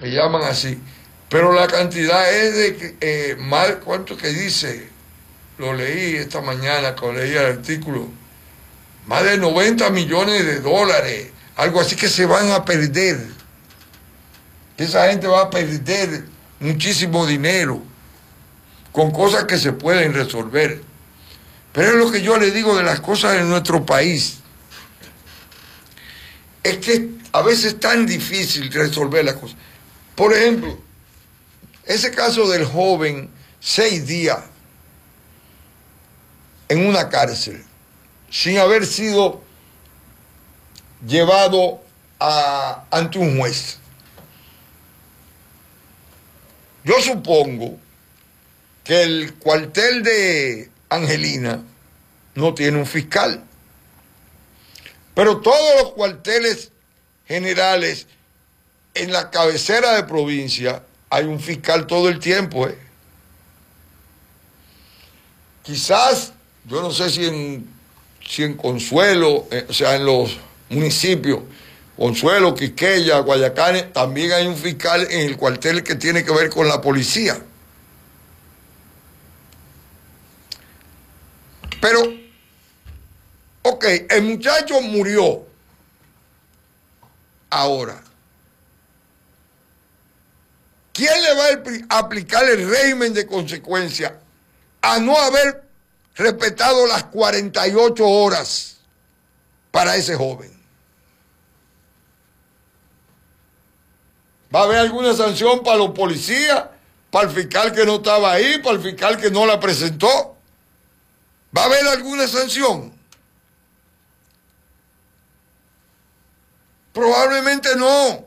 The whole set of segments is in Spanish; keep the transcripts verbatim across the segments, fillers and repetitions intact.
le llaman así. Pero la cantidad es de, eh, mal, ¿cuánto que dice? Lo leí esta mañana cuando leí el artículo. Más de noventa millones de dólares, algo así que se van a perder. Esa gente va a perder muchísimo dinero con cosas que se pueden resolver. Pero es lo que yo le digo de las cosas de nuestro país. Es que a veces es tan difícil resolver las cosas. Por ejemplo, ese caso del joven, seis días en una cárcel, sin haber sido llevado a, ante un juez. Yo supongo que el cuartel de Angelina no tiene un fiscal, pero todos los cuarteles generales en la cabecera de provincia hay un fiscal todo el tiempo, ¿eh? Quizás, yo no sé si en, si en Consuelo, eh, o sea, en los municipios, Consuelo, Quisqueya, Guayacán, también hay un fiscal en el cuartel que tiene que ver con la policía. Pero, ok, el muchacho murió. Ahora, ¿quién le va a aplicar el régimen de consecuencia a no haber respetado las cuarenta y ocho horas para ese joven? ¿Va a haber alguna sanción para los policías, para el fiscal que no estaba ahí, para el fiscal que no la presentó? ¿Va a haber alguna sanción? Probablemente no.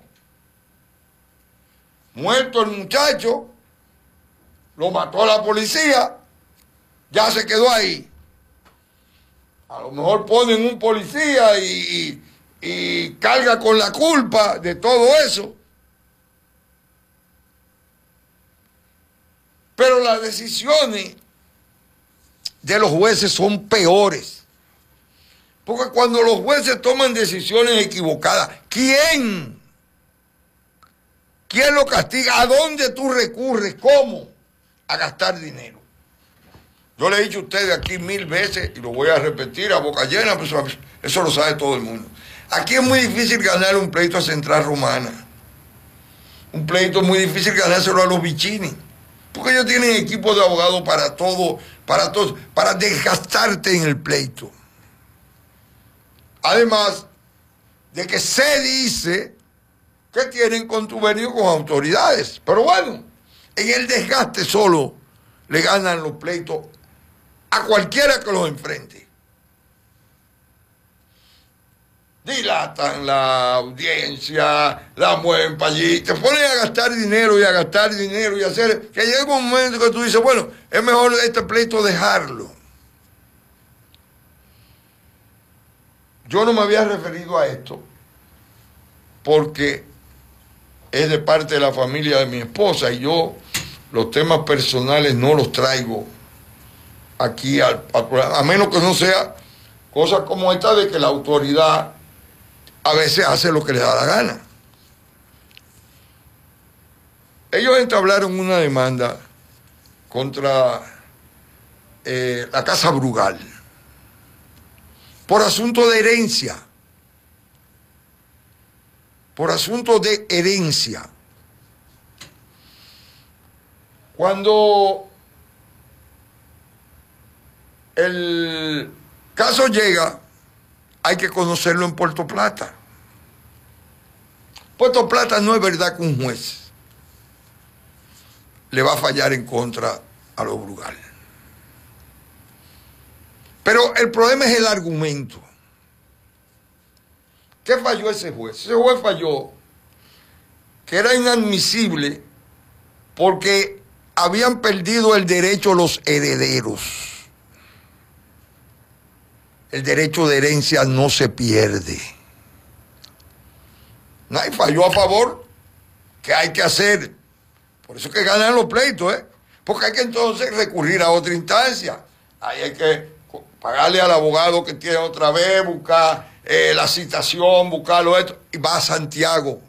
Muerto el muchacho, lo mató la policía, ya se quedó ahí. A lo mejor ponen un policía y, y, y carga con la culpa de todo eso. Pero las decisiones de los jueces son peores. Porque cuando los jueces toman decisiones equivocadas, ¿quién? ¿Quién lo castiga? ¿A dónde tú recurres? ¿Cómo? A gastar dinero. Yo le he dicho a ustedes aquí mil veces, y lo voy a repetir a boca llena, pues eso lo sabe todo el mundo. Aquí es muy difícil ganar un pleito a Central Romana. Un pleito muy difícil ganárselo a los Vicini. Porque ellos tienen equipo de abogados para todo, para todo, para desgastarte en el pleito. Además de que se dice que tienen contubernio con autoridades. Pero bueno, en el desgaste solo le ganan los pleitos a cualquiera que los enfrente. Dilatan la audiencia, la mueven para allí, te ponen a gastar dinero y a gastar dinero y a hacer... Que llega un momento que tú dices, bueno, es mejor este pleito dejarlo. Yo no me había referido a esto porque es de parte de la familia de mi esposa y yo los temas personales no los traigo aquí al, al programa, a menos que no sea cosas como esta de que la autoridad a veces hace lo que le da la gana. Ellos entablaron una demanda contra eh, la Casa Brugal por asunto de herencia. Por asunto de herencia. Cuando el caso llega, hay que conocerlo en Puerto Plata. Puerto Plata no es verdad que un juez le va a fallar en contra a los Brugal. Pero el problema es el argumento. ¿Qué falló ese juez? Ese juez falló que era inadmisible porque habían perdido el derecho los herederos. El derecho de herencia no se pierde. Nadie falló a favor. ¿Qué hay que hacer? Por eso es que ganan los pleitos, ¿eh? Porque hay que entonces recurrir a otra instancia. Ahí hay que pagarle al abogado que tiene otra vez, buscar eh, la citación, buscarlo esto, y va a Santiago.